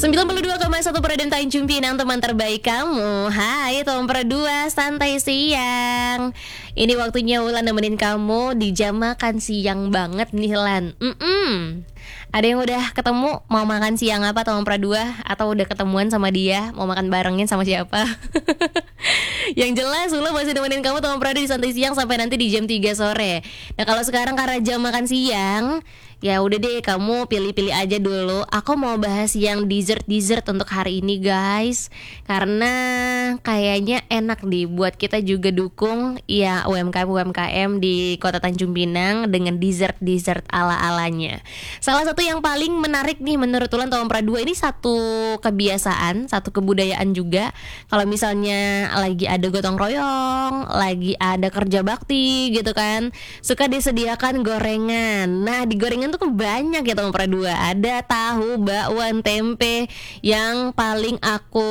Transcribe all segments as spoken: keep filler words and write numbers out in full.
sembilan puluh dua koma satu Pradem Tanjung Pinang, teman terbaik kamu. Hai Tom Perdua, santai siang. Ini waktunya Ulan nemenin kamu di jam makan siang banget nih Lan. Mm-mm. Ada yang udah ketemu mau makan siang apa Tom Perdua? Atau udah ketemuan sama dia, mau makan barengin sama siapa? Yang jelas Ulan masih nemenin kamu Tom Perdua di santai siang sampai nanti di jam tiga sore. Nah kalau sekarang karena jam makan siang, ya udah deh kamu pilih-pilih aja dulu. Aku mau bahas yang dessert-dessert untuk hari ini guys, karena kayaknya enak nih buat kita juga dukung ya U M K M U M K M di Kota Tanjung Pinang dengan dessert-dessert ala-alanya. Salah satu yang paling menarik nih menurut Ulan Tom Pradua, ini satu kebiasaan, satu kebudayaan juga. Kalau misalnya lagi ada gotong royong, lagi ada kerja bakti gitu kan, suka disediakan gorengan. Nah di gorengan tuh banyak ya Tom Pradua. Ada tahu, bakwan, tempe. Yang paling aku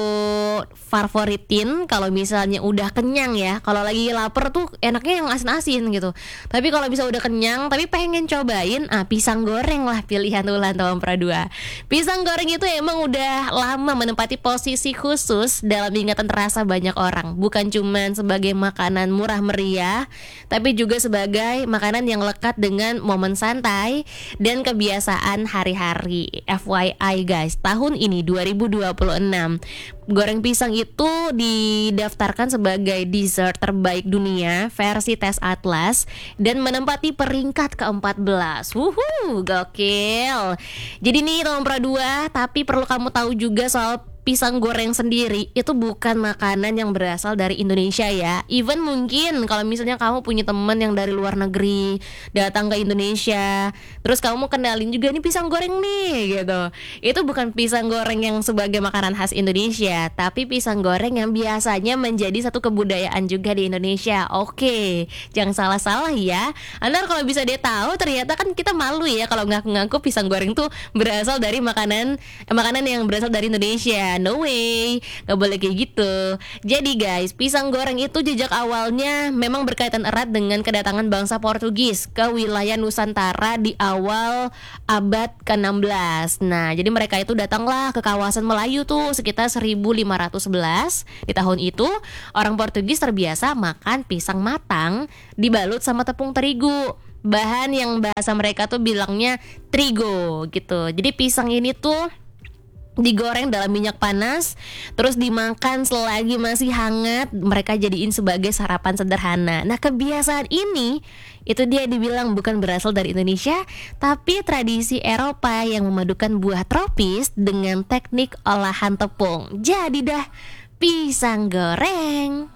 favoritin kalau misalnya udah kenyang ya. Kalau lagi lapar tuh enaknya yang asin-asin gitu. Tapi kalau bisa udah kenyang tapi pengen cobain, ah pisang goreng lah pilihan Ulan Tom Pradua. Pisang goreng itu emang udah lama menempati posisi khusus dalam ingatan terasa banyak orang. Bukan cuman sebagai makanan murah meriah, tapi juga sebagai makanan yang lekat dengan momen santai dan kebiasaan hari-hari. F Y I guys, tahun ini dua ribu dua puluh enam goreng pisang itu didaftarkan sebagai dessert terbaik dunia versi tes Atlas dan menempati peringkat keempat belas. Wuhu, gokil. Jadi nih Tom Pradua, tapi perlu kamu tahu juga soal pisang goreng sendiri itu bukan makanan yang berasal dari Indonesia ya. Even mungkin kalau misalnya kamu punya teman yang dari luar negeri datang ke Indonesia, terus kamu kenalin juga nih pisang goreng nih gitu, itu bukan pisang goreng yang sebagai makanan khas Indonesia, tapi pisang goreng yang biasanya menjadi satu kebudayaan juga di Indonesia. Oke, jangan salah-salah ya. Anda kalau bisa dia tahu, ternyata kan kita malu ya kalau ngaku-ngaku pisang goreng tuh berasal dari makanan eh, makanan yang berasal dari Indonesia. No way, gak boleh kayak gitu. Jadi guys, pisang goreng itu jejak awalnya memang berkaitan erat dengan kedatangan bangsa Portugis ke wilayah Nusantara di awal abad ke enam belas. Nah, jadi mereka itu datanglah ke kawasan Melayu tuh sekitar seribu lima ratus sebelas. Di tahun itu, orang Portugis terbiasa makan pisang matang dibalut sama tepung terigu. Bahan yang bahasa mereka tuh bilangnya trigo gitu. Jadi pisang ini tuh digoreng dalam minyak panas, terus dimakan selagi masih hangat. Mereka jadiin sebagai sarapan sederhana. Nah kebiasaan ini itu dia dibilang bukan berasal dari Indonesia, tapi tradisi Eropa yang memadukan buah tropis dengan teknik olahan tepung. Jadi dah pisang goreng.